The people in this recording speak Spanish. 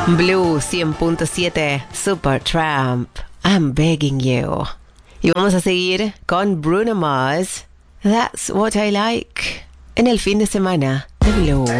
Blue 100.7, Supertramp, I'm begging you. Y vamos a seguir con Bruno Mars, That's What I Like, en el fin de semana de Blue.